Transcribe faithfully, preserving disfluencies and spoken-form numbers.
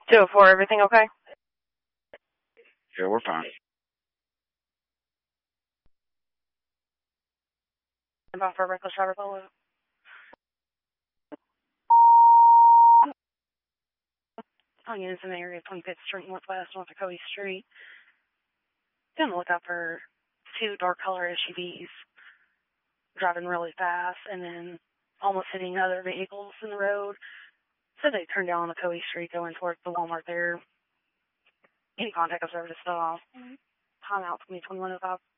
two oh four, everything okay? Yeah, we're fine. About for reckless driver follow. On units in the area of twenty-fifth Street Northwest, north of Cody Street. Gonna look out for two dark color S U Vs driving really fast and then almost hitting other vehicles in the road. So they turned down on Cody Street going towards the Walmart there. Any contact observed to stop. Time out twenty twenty-one oh five.